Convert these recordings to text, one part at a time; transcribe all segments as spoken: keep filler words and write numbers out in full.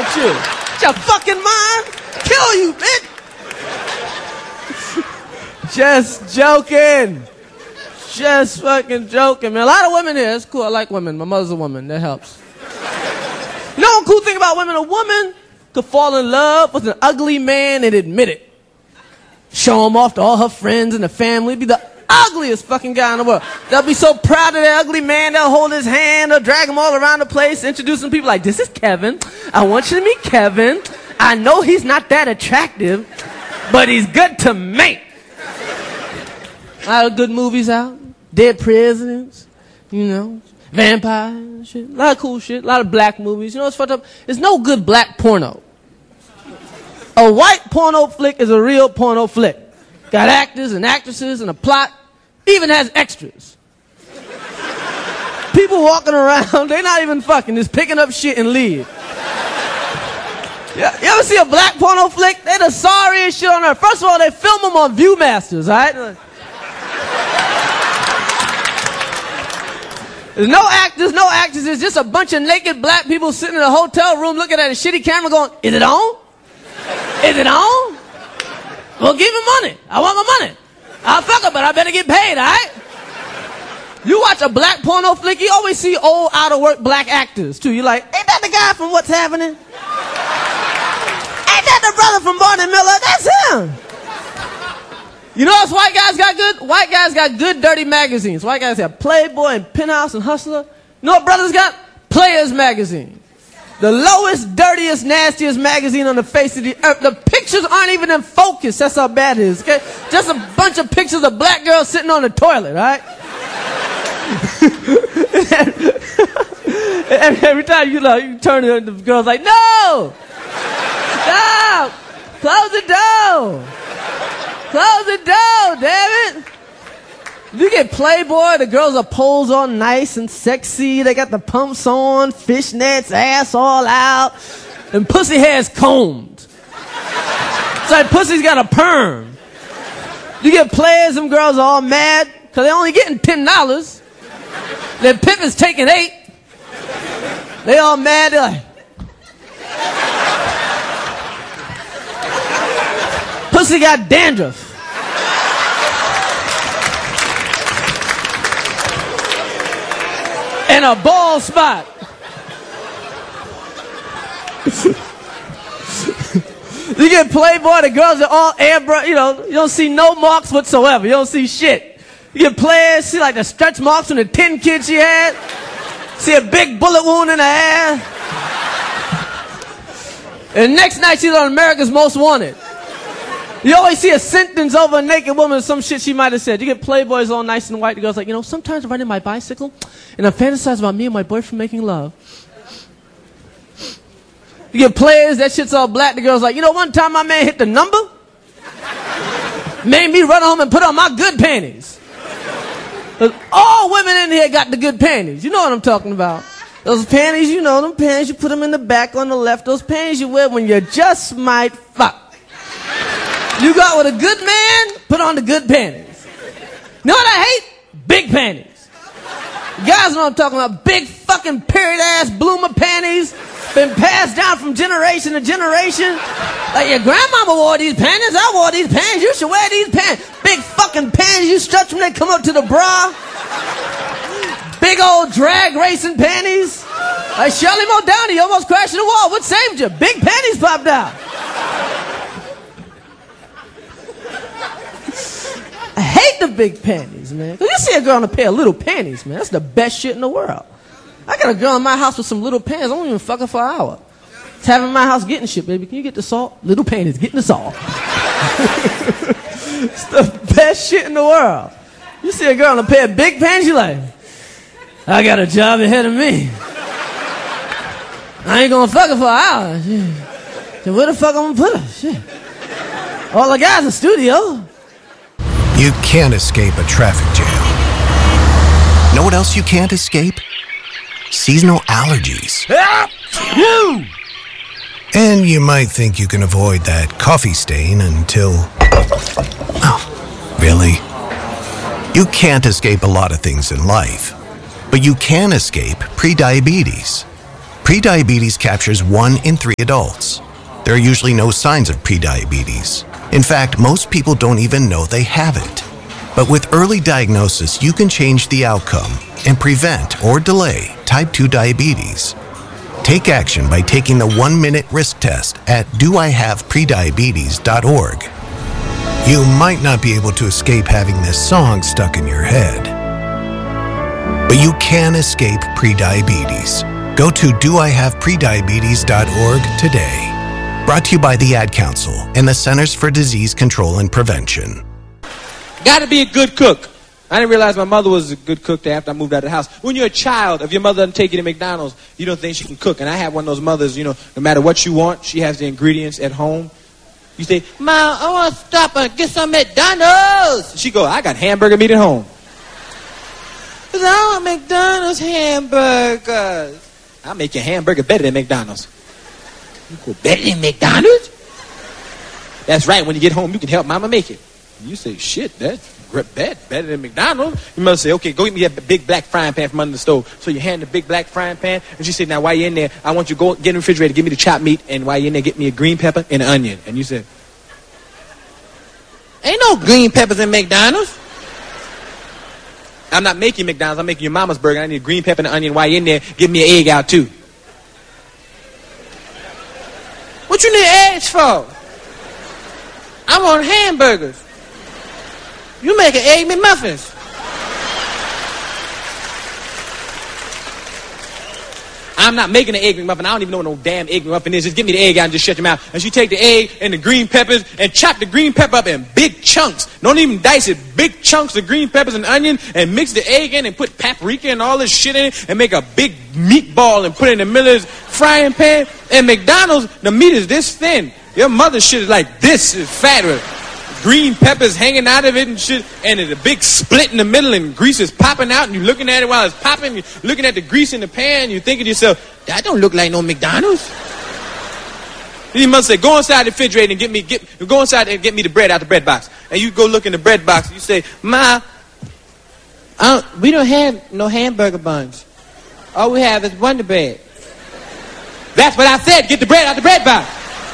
with you? It's your fucking mind. Kill you, bitch. Just joking. Just fucking joking, man. A lot of women here. It's cool. I like women. My mother's a woman. That helps. You know one cool thing about women? A woman could fall in love with an ugly man and admit it. Show him off to all her friends and the family. Be the ugliest fucking guy in the world. They'll be so proud of their ugly man. They'll hold his hand. They'll drag him all around the place, introducing people like, this is Kevin. I want you to meet Kevin. I know he's not that attractive, but he's good to me. A lot of good movies out. Dead presidents, you know, vampires, shit. A lot of cool shit. A lot of black movies. You know what's fucked up? There's no good black porno. A white porno flick is a real porno flick. Got actors and actresses and a plot. Even has extras. People walking around, they're not even fucking, just picking up shit and leave. Yeah, you ever see a black porno flick? They're the sorriest shit on earth. First of all, they film them on Viewmasters, all right? There's no actors, no actors. There's just a bunch of naked black people sitting in a hotel room looking at a shitty camera going, is it on? Is it on? Well, give me money. I want my money. I'll fuck her, but I better get paid, all right? You watch a black porno flick, you always see old, out-of-work black actors, too. You're like, ain't that the guy from What's Happening? Ain't that the brother from Barney Miller? That's him. You know what white guys got good? White guys got good, dirty magazines. White guys have Playboy and Penthouse and Hustler. You know what brothers got? Players magazine. The lowest, dirtiest, nastiest magazine on the face of the earth. The pictures aren't even in focus. That's how bad it is, okay? Just a bunch of pictures of black girls sitting on the toilet, all right? every, every time you, know, you turn it, the girl's like, no! Stop! Close the door! Close the door, damn it! You get Playboy, the girls are posed all nice and sexy. They got the pumps on, fishnets, ass all out, and pussy hair's combed. It's like pussy's got a perm. You get players, them girls are all mad because they're only getting ten dollars. Their pimp is taking eight. They all mad. They're like, pussy got dandruff. And a bald spot. You get Playboy, the girls are all airbrush, you know, you don't see no marks whatsoever. You don't see shit. You get players, see like the stretch marks from the tin kid she had. See a big bullet wound in her ass. And next night she's on America's Most Wanted. You always see a sentence over a naked woman or some shit she might have said. You get Playboys all nice and white. The girl's like, you know, sometimes I'm riding my bicycle and I fantasize about me and my boyfriend making love. You get players, that shit's all black. The girl's like, you know, one time my man hit the number. Made me run home and put on my good panties. All women in here got the good panties. You know what I'm talking about. Those panties, you know, them panties, you put them in the back on the left. Those panties you wear when you just might fuck. You got with a good man, put on the good panties. You know what I hate? Big panties. You guys know what I'm talking about. Big fucking period ass bloomer panties. Been passed down from generation to generation. Like your grandmama wore these panties, I wore these panties. You should wear these pants. Big fucking panties, you stretch when they come up to the bra. Big old drag racing panties. Like Shirley Muldowney almost crashed in the wall. What saved you? Big panties popped out. I hate the big panties, man. You see a girl in a pair of little panties, man. That's the best shit in the world. I got a girl in my house with some little panties. I don't even fuck her for an hour. It's having my house getting shit, baby. Can you get the salt? Little panties, getting the salt. It's the best shit in the world. You see a girl in a pair of big panties, you like, I got a job ahead of me. I ain't gonna fuck her for an hour. Shit. So where the fuck I'm gonna put her? Shit. All the guys in the studio. You can't escape a traffic jam. Know what else you can't escape? Seasonal allergies. You! And you might think you can avoid that coffee stain until... Oh, really? You can't escape a lot of things in life, but you can escape prediabetes. Prediabetes captures one in three adults. There are usually no signs of prediabetes. In fact, most people don't even know they have it. But with early diagnosis, you can change the outcome and prevent or delay type two diabetes. Take action by taking the one-minute risk test at do I have prediabetes dot org. You might not be able to escape having this song stuck in your head, but you can escape prediabetes. Go to do I have prediabetes dot org today. Brought to you by the Ad Council and the Centers for Disease Control and Prevention. Gotta be a good cook. I didn't realize my mother was a good cook after I moved out of the house. When you're a child, if your mother doesn't take you to McDonald's, you don't think she can cook. And I have one of those mothers, you know, no matter what you want, she has the ingredients at home. You say, Mom, I want to stop and get some McDonald's. She go, I got hamburger meat at home. Because I want McDonald's hamburgers. I'll make your hamburger better than McDonald's. You go, better than McDonald's? That's right. When you get home, you can help Mama make it. And you say, shit, that's better, better than McDonald's. You must say, okay, go get me a big black frying pan from under the stove. So you hand the big black frying pan, and she said, now while you're in there, I want you to go get in the refrigerator, give me the chopped meat, and while you're in there, get me a green pepper and an onion. And you said, ain't no green peppers in McDonald's. I'm not making McDonald's, I'm making your mama's burger. I need a green pepper and an onion. While you're in there, give me an egg out too. What you need eggs for? I want hamburgers. You make an egg McMuffins. I'm not making an egg McMuffin. I don't even know what no damn egg McMuffin is. Just give me the egg out and just shut your mouth. And she take the egg and the green peppers and chop the green pepper up in big chunks. Don't even dice it. Big chunks of green peppers and onion and mix the egg in and put paprika and all this shit in it and make a big meatball and put it in the middle of this frying pan. And McDonald's, the meat is this thin. Your mother's shit is like this. It's fat with green peppers hanging out of it and shit, and there's a big split in the middle and grease is popping out and you're looking at it while it's popping, you're looking at the grease in the pan and you're thinking to yourself, that don't look like no McDonald's. Then your mother say, go inside the refrigerator and get me, get, go inside and get me the bread out the bread box. And you go look in the bread box and you say, Ma, I don't, we don't have no hamburger buns. All we have is Wonder Bread. That's what I said, get the bread out the bread box.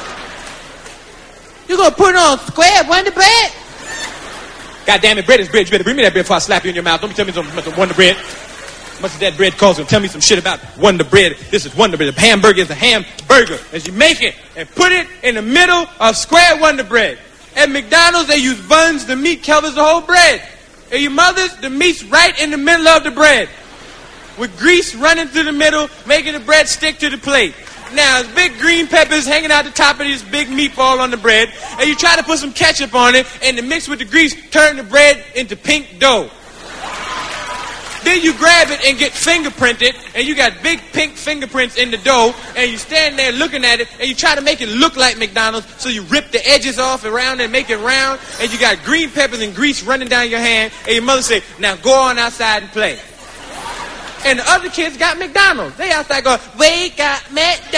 You gonna put it on square Wonder Bread? God damn it, bread is bread. You better bring me that bread before I slap you in your mouth. Don't be telling me some, some Wonder Bread. How much of that bread costs? Tell me some shit about Wonder Bread. This is Wonder Bread. The hamburger is a hamburger. As you make it and put it in the middle of square Wonder Bread. At McDonald's, they use buns. The meat covers the whole bread. At your mother's, the meat's right in the middle of the bread. With grease running through the middle, making the bread stick to the plate. Now, there's big green peppers hanging out the top of this big meatball on the bread, and you try to put some ketchup on it, and the mix with the grease turn the bread into pink dough. Then you grab it and get fingerprinted, and you got big pink fingerprints in the dough, and you stand there looking at it, and you try to make it look like McDonald's, so you rip the edges off around and make it round, and you got green peppers and grease running down your hand, and your mother say, now go on outside and play. And the other kids got McDonald's. They outside going, we got McDonald's,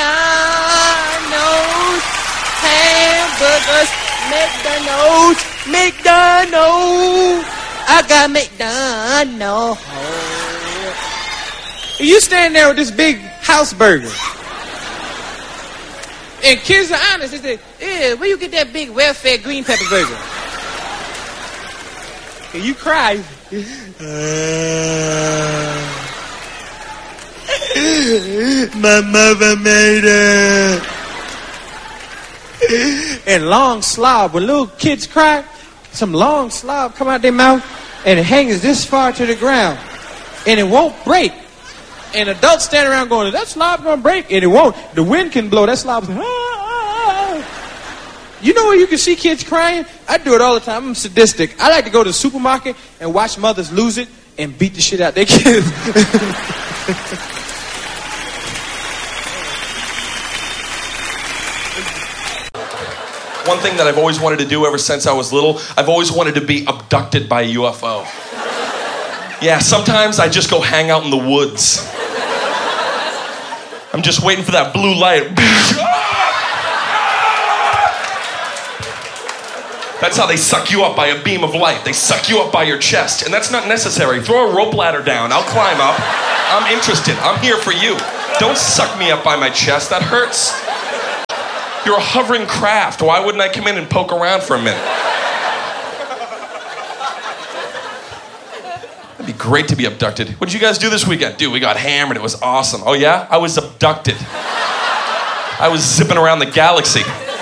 hamburgers, McDonald's, McDonald's. I got McDonald's. And you stand there with this big house burger. And kids are honest. They say, yeah, where you get that big welfare green pepper burger? And you cry. Uh... My mother made it. And long slob. When little kids cry, some long slob come out their mouth and it hangs this far to the ground. And it won't break. And adults stand around going, is that slob gonna break? And it won't. The wind can blow. That slob's ah, ah. You know where you can see kids crying? I do it all the time. I'm sadistic. I like to go to the supermarket and watch mothers lose it and beat the shit out their kids. One thing that I've always wanted to do ever since I was little, I've always wanted to be abducted by a U F O. Yeah, sometimes I just go hang out in the woods. I'm just waiting for that blue light. That's how they suck you up, by a beam of light. They suck you up by your chest, and that's not necessary. Throw a rope ladder down. I'll climb up. I'm interested. I'm here for you. Don't suck me up by my chest. That hurts. You're a hovering craft. Why wouldn't I come in and poke around for a minute? It'd be great to be abducted. What did you guys do this weekend? Dude, we got hammered. It was awesome. Oh, yeah? I was abducted. I was zipping around the galaxy.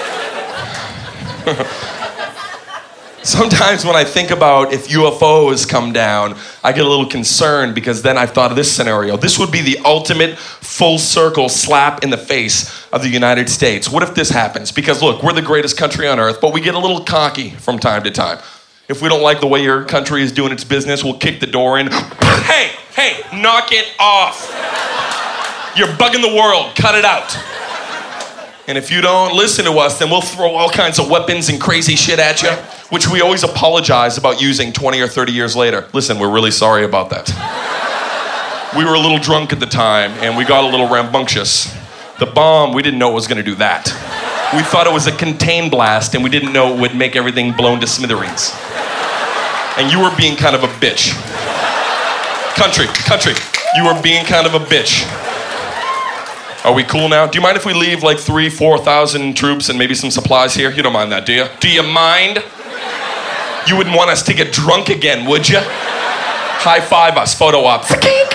Sometimes when I think about if U F Os come down, I get a little concerned because then I've thought of this scenario. This would be the ultimate full circle slap in the face of the United States. What if this happens? Because look, we're the greatest country on earth, but we get a little cocky from time to time. If we don't like the way your country is doing its business, we'll kick the door in. Hey, hey, knock it off. You're bugging the world, cut it out. And if you don't listen to us, then we'll throw all kinds of weapons and crazy shit at you, which we always apologize about using twenty or thirty years later. Listen, we're really sorry about that. We were a little drunk at the time, and we got a little rambunctious. The bomb, we didn't know it was gonna do that. We thought it was a contained blast, and we didn't know it would make everything blown to smithereens. And you were being kind of a bitch. Country, country, you were being kind of a bitch. Are we cool now? Do you mind if we leave like three, four thousand troops and maybe some supplies here? You don't mind that, do you? Do you mind? You wouldn't want us to get drunk again, would you? High five us, photo op.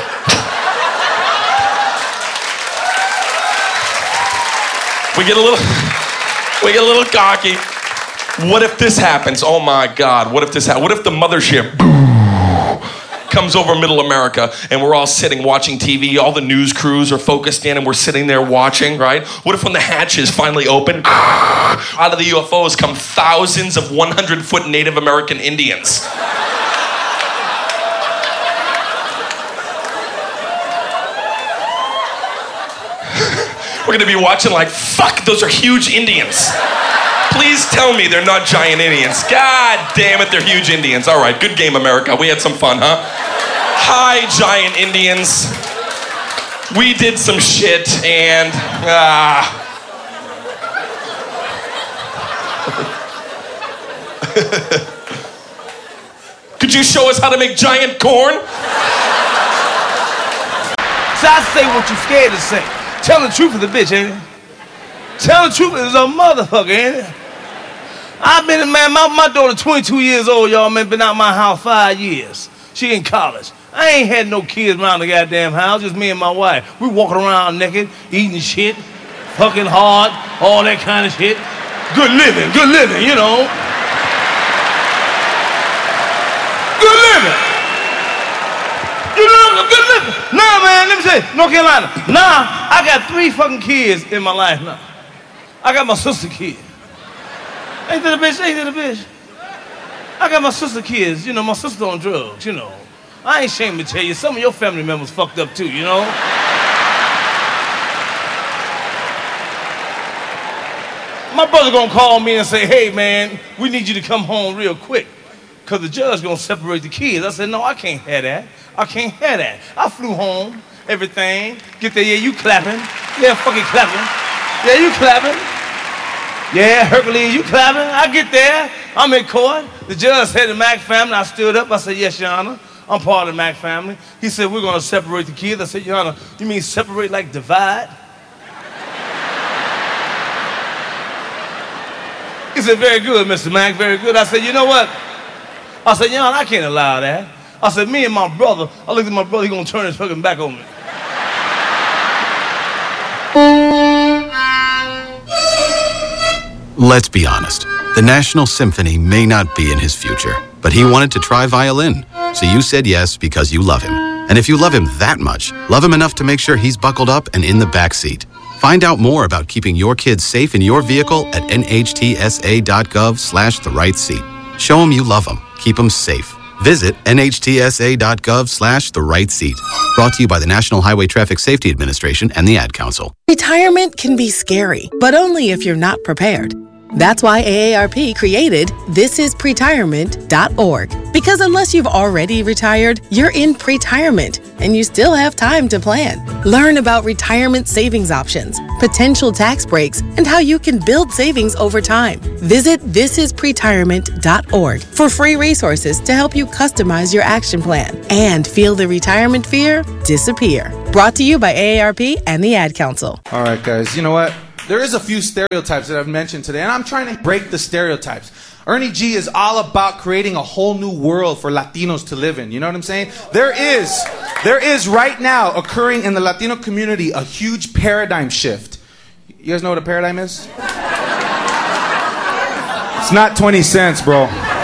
We get a little, we get a little cocky. What if this happens? Oh my God, what if this happens? What if the mothership comes over middle America and we're all sitting watching T V, all the news crews are focused in and we're sitting there watching, right? What if when the hatches finally open, out of the U F Os come thousands of one hundred foot Native American Indians? We're gonna be watching like, fuck, those are huge Indians. Please tell me they're not giant Indians. God damn it, they're huge Indians. All right, good game, America. We had some fun, huh? Hi, giant Indians. We did some shit and, ah. Could you show us how to make giant corn? So I say what you scared to say. Tell the truth of the bitch, ain't it? Tell the truth is a motherfucker, ain't it? I've been, man, my, my daughter twenty-two years old, y'all, man, been out my house five years. She in college. I ain't had no kids around the goddamn house, just me and my wife. We walking around naked, eating shit, fucking hard, all that kind of shit. Good living, good living, you know. Good living. You know, good living. Nah, man, let me say, North Carolina. Nah, I got three fucking kids in my life now. I got my sister kid. Ain't that a bitch? Ain't that a bitch? I got my sister kids. You know, my sister on drugs, you know. I ain't ashamed to tell you, some of your family members fucked up too, you know? My brother gonna call me and say, hey, man, we need you to come home real quick because the judge gonna separate the kids. I said, no, I can't have that. I can't have that. I flew home, everything. Get there, yeah, you clapping. Yeah, fucking clapping. Yeah, you clapping. Yeah, Hercules, you clapping. I get there. I'm in court. The judge said the Mack family. I stood up. I said, yes, Your Honor. I'm part of the Mack family. He said, we're going to separate the kids. I said, Your Honor, you mean separate like divide? He said, very good, Mister Mack, very good. I said, you know what? I said, Your Honor, I can't allow that. I said, me and my brother, I looked at my brother, he's going to turn his fucking back on me. Let's be honest. The National Symphony may not be in his future, but he wanted to try violin. So you said yes because you love him. And if you love him that much, love him enough to make sure he's buckled up and in the back seat. Find out more about keeping your kids safe in your vehicle at nhtsa.gov slash the right seat. Show him you love him. Keep him safe. Visit nhtsa.gov slash the right seat. Brought to you by the National Highway Traffic Safety Administration and the Ad Council. Retirement can be scary, but only if you're not prepared. That's why A A R P created this is pretirement dot org. Because unless you've already retired, you're in pretirement, and you still have time to plan. Learn about retirement savings options, potential tax breaks, and how you can build savings over time. Visit this is pretirement dot org for free resources to help you customize your action plan and feel the retirement fear disappear. Brought to you by A A R P and the Ad Council. All right, guys, you know what? There is a few stereotypes that I've mentioned today, and I'm trying to break the stereotypes. Ernie G is all about creating a whole new world for Latinos to live in. You know what I'm saying? There is, there is right now occurring in the Latino community a huge paradigm shift. You guys know what a paradigm is? It's not twenty cents, bro.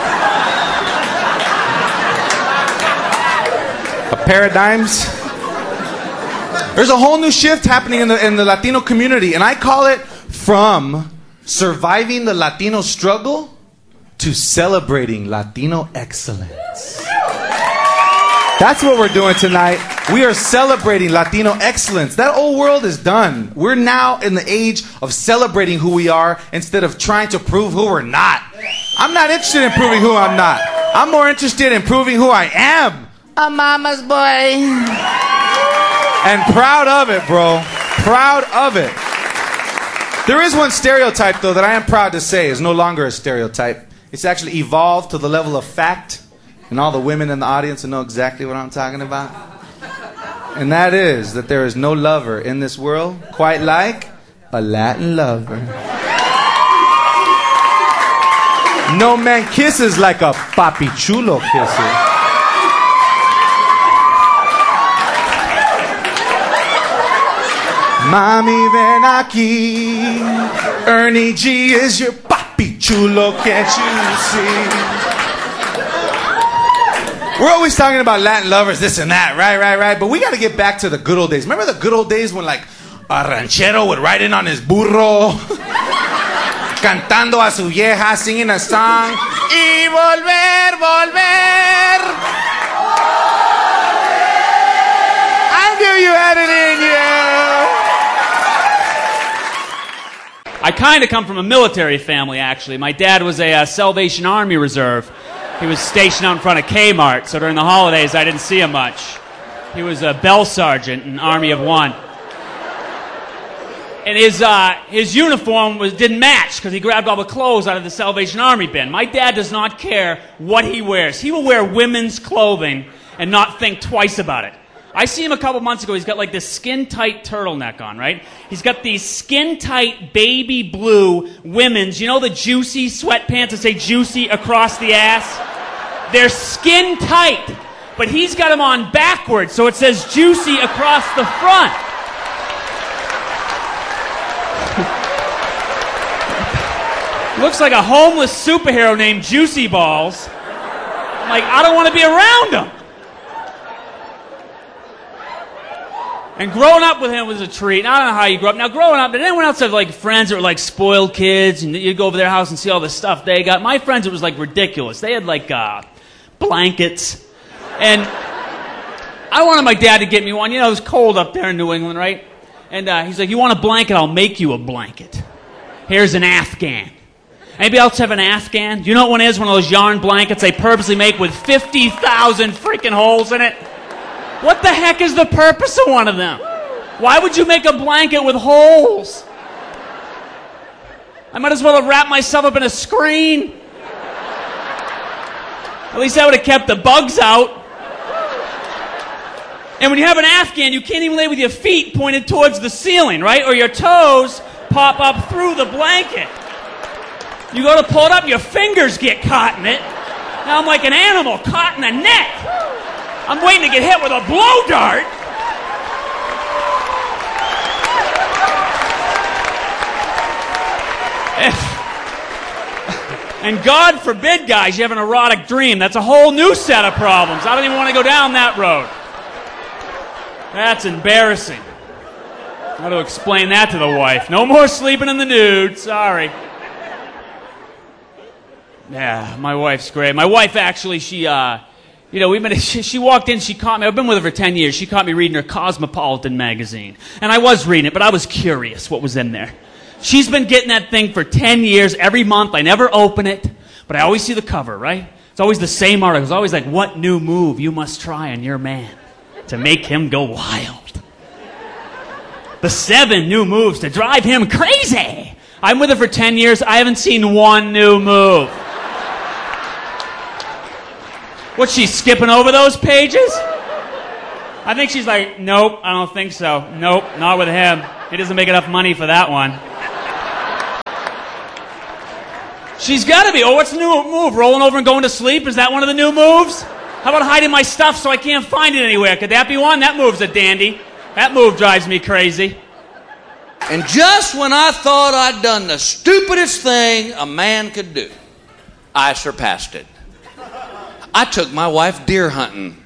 A paradigms. There's a whole new shift happening in the in the Latino community, and I call it from surviving the Latino struggle to celebrating Latino excellence. That's what we're doing tonight. We are celebrating Latino excellence. That old world is done. We're now in the age of celebrating who we are instead of trying to prove who we're not. I'm not interested in proving who I'm not. I'm more interested in proving who I am. A mama's boy. And proud of it, bro. Proud of it. There is one stereotype, though, that I am proud to say is no longer a stereotype. It's actually evolved to the level of fact, and all the women in the audience will know exactly what I'm talking about. And that is that there is no lover in this world quite like a Latin lover. No man kisses like a papi chulo kisses. Mami, ven aquí. Ernie G is your papi chulo, can't you see? We're always talking about Latin lovers, this and that, right, right, right. But we got to get back to the good old days. Remember the good old days when, like, a ranchero would ride in on his burro, cantando a su vieja, singing a song, y volver, volver. I knew you had it in you. I kind of come from a military family, actually. My dad was a uh, Salvation Army Reserve. He was stationed out in front of Kmart, so during the holidays I didn't see him much. He was a bell sergeant in Army of One. And his uh, his uniform was didn't match because he grabbed all the clothes out of the Salvation Army bin. My dad does not care what he wears. He will wear women's clothing and not think twice about it. I see him a couple months ago. He's got like this skin-tight turtleneck on, right? He's got these skin-tight baby blue women's, you know the juicy sweatpants that say juicy across the ass? They're skin-tight, but he's got them on backwards, so it says juicy across the front. Looks like a homeless superhero named Juicy Balls. I'm like, I don't want to be around him. And growing up with him was a treat. I don't know how you grew up. Now, growing up, did anyone else have, like, friends that were, like, spoiled kids, and you'd go over their house and see all the stuff they got? My friends, it was, like, ridiculous. They had, like, uh, blankets. And I wanted my dad to get me one. You know, it was cold up there in New England, right? And uh, he's like, you want a blanket? I'll make you a blanket. Here's an Afghan. Anybody else have an Afghan? Do you know what one is? One of those yarn blankets they purposely make with fifty thousand freaking holes in it? What the heck is the purpose of one of them? Why would you make a blanket with holes? I might as well have wrapped myself up in a screen. At least that would have kept the bugs out. And when you have an Afghan, you can't even lay with your feet pointed towards the ceiling, right? Or your toes pop up through the blanket. You go to pull it up, your fingers get caught in it. Now I'm like an animal caught in a net. I'm waiting to get hit with a blow dart. And God forbid, guys, you have an erotic dream. That's a whole new set of problems. I don't even want to go down that road. That's embarrassing. How to explain that to the wife? No more sleeping in the nude. Sorry. Yeah, my wife's great. My wife actually, she, uh, you know, we been, she, she walked in, she caught me. I've been with her for ten years. She caught me reading her Cosmopolitan magazine. And I was reading it, but I was curious what was in there. She's been getting that thing for ten years. Every month, I never open it, but I always see the cover, right? It's always the same article. It's always like, what new move you must try on your man to make him go wild. The seven new moves to drive him crazy. I'm with her for ten years. I haven't seen one new move. What, she's skipping over those pages? I think she's like, nope, I don't think so. Nope, not with him. He doesn't make enough money for that one. She's got to be. Oh, what's the new move? Rolling over and going to sleep? Is that one of the new moves? How about hiding my stuff so I can't find it anywhere? Could that be one? That move's a dandy. That move drives me crazy. And just when I thought I'd done the stupidest thing a man could do, I surpassed it. I took my wife deer hunting.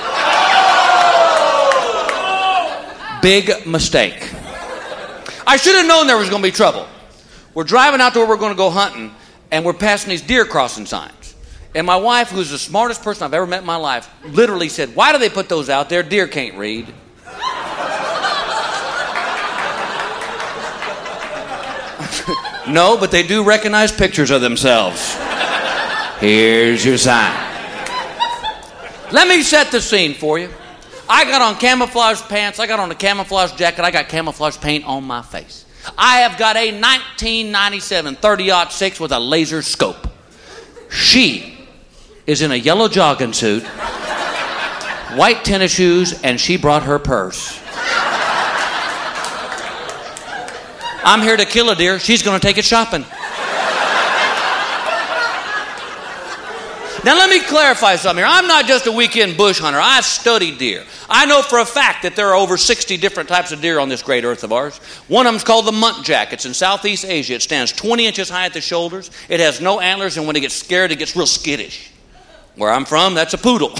Big mistake. I should have known there was going to be trouble. We're driving out to where we're going to go hunting, and we're passing these deer crossing signs. And my wife, who's the smartest person I've ever met in my life, literally said, why do they put those out there? Deer can't read. No, but they do recognize pictures of themselves. Here's your sign. Let me set the scene for you. I got on camouflage pants, I got on a camouflage jacket, I got camouflage paint on my face. I have got a nineteen ninety-seven thirty aught six with a laser scope. She is in a yellow jogging suit, white tennis shoes, and she brought her purse. I'm here to kill a deer. She's going to take it shopping. Now, let me clarify something here. I'm not just a weekend bush hunter. I study deer. I know for a fact that there are over sixty different types of deer on this great earth of ours. One of them is called the muntjac. It's in Southeast Asia. It stands twenty inches high at the shoulders. It has no antlers, and when it gets scared, it gets real skittish. Where I'm from, that's a poodle.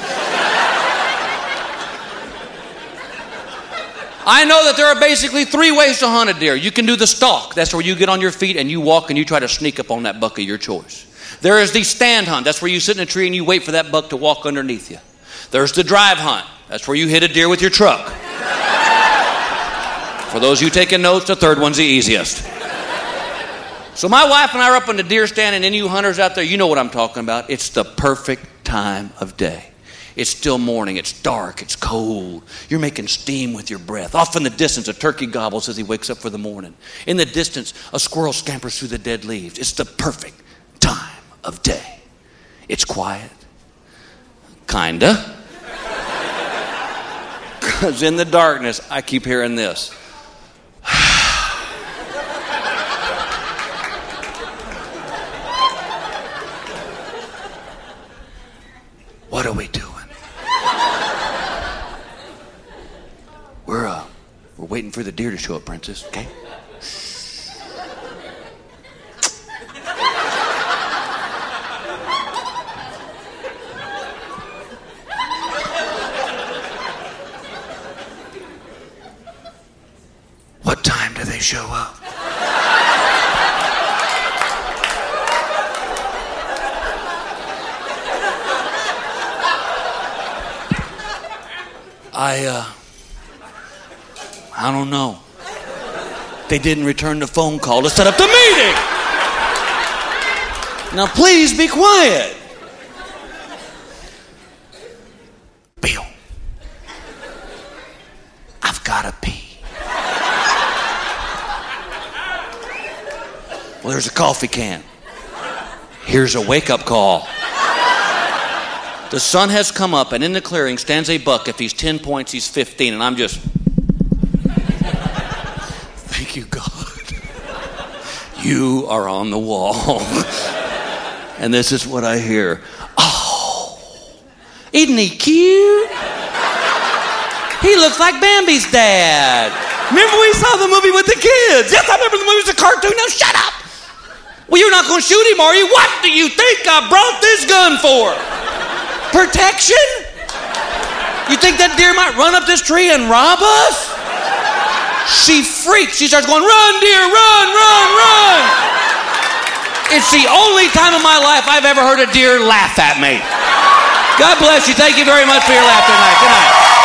I know that there are basically three ways to hunt a deer. You can do the stalk. That's where you get on your feet and you walk and you try to sneak up on that buck of your choice. There is the stand hunt. That's where you sit in a tree and you wait for that buck to walk underneath you. There's the drive hunt. That's where you hit a deer with your truck. For those of you taking notes, the third one's the easiest. So my wife and I are up on the deer stand, and any of you hunters out there, you know what I'm talking about. It's the perfect time of day. It's still morning, it's dark, it's cold. You're making steam with your breath. Off in the distance, a turkey gobbles as he wakes up for the morning. In the distance, a squirrel scampers through the dead leaves. It's the perfect time of day. It's quiet. Kinda. Because in the darkness, I keep hearing this. What are we doing? We're uh, we're waiting for the deer to show up, Princess. Okay. What time do they show up? I, uh, I don't know. They didn't return the phone call to set up the meeting. Now, please be quiet. Bill, I've got to pee. Well, there's a coffee can. Here's a wake-up call. The sun has come up, and in the clearing stands a buck. If he's ten points, he's fifteen, and I'm just... Thank you, God. You are on the wall. And this is what I hear. Oh, isn't he cute? He looks like Bambi's dad. Remember we saw the movie with the kids? Yes, I remember the movie was a cartoon. Now shut up. Well, you're not going to shoot him, are you? What do you think I brought this gun for? Protection? You think that deer might run up this tree and rob us? She freaks. She starts going, run, deer, run, run, run. It's the only time in my life I've ever heard a deer laugh at me. God bless you. Thank you very much for your laughter tonight. Good night.